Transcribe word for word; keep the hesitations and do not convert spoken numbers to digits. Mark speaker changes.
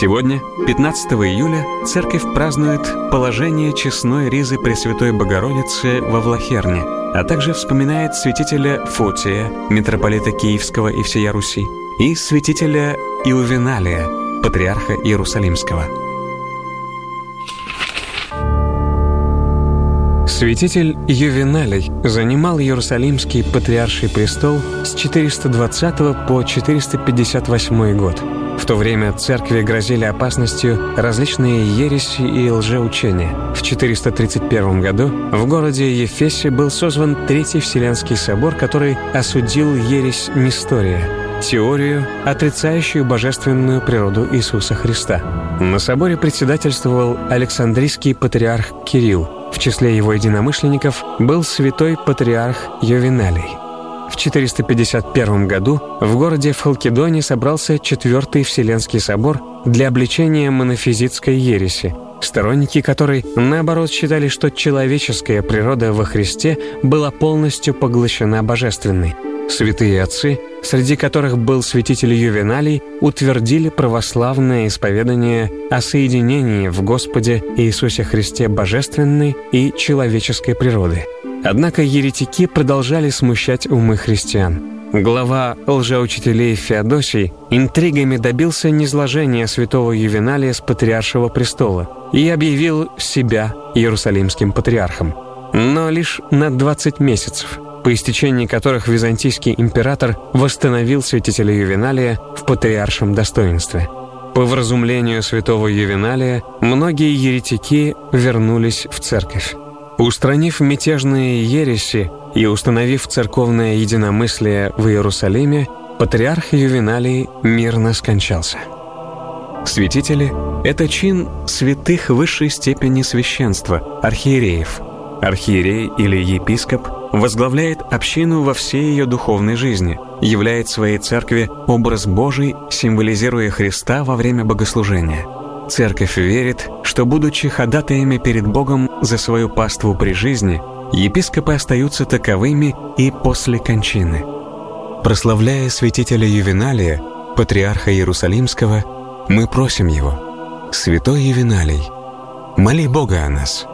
Speaker 1: Сегодня, пятнадцатого июля, церковь празднует положение честной ризы Пресвятой Богородицы во Влахерне, а также вспоминает святителя Фотия, митрополита Киевского и всея Руси, и святителя Иувеналия, патриарха Иерусалимского. Святитель Ювеналий занимал Иерусалимский патриарший престол с четыреста двадцатого по четыреста пятьдесят восьмой год. В то время церкви грозили опасностью различные ереси и лжеучения. В четыреста тридцать первом году в городе Ефесе был созван Третий Вселенский собор, который осудил ересь Нестория, теорию, отрицающую божественную природу Иисуса Христа. На соборе председательствовал Александрийский патриарх Кирилл. В числе его единомышленников был святой патриарх Ювеналий. В четыреста пятьдесят первом году в городе в Халкидоне собрался Четвертый Вселенский собор для обличения монофизитской ереси, сторонники которой, наоборот, считали, что человеческая природа во Христе была полностью поглощена божественной. Святые отцы, среди которых был святитель Ювеналий, утвердили православное исповедание о соединении в Господе Иисусе Христе божественной и человеческой природы. Однако еретики продолжали смущать умы христиан. Глава лжеучителей Феодосий интригами добился низложения святого Ювеналия с патриаршего престола и объявил себя иерусалимским патриархом. Но лишь на двадцать месяцев, по истечении которых византийский император восстановил святителя Ювеналия в патриаршем достоинстве. По вразумлению святого Ювеналия многие еретики вернулись в церковь. Устранив мятежные ереси и установив церковное единомыслие в Иерусалиме, патриарх Ювеналий мирно скончался. Святители – это чин святых высшей степени священства, архиереев. Архиерей или епископ возглавляет общину во всей ее духовной жизни, являет своей церкви образ Божий, символизируя Христа во время богослужения. Церковь верит, что, будучи ходатаями перед Богом за свою паству при жизни, епископы остаются таковыми и после кончины. Прославляя святителя Ювеналия, патриарха Иерусалимского, мы просим его: «Святой Ювеналий, моли Бога о нас».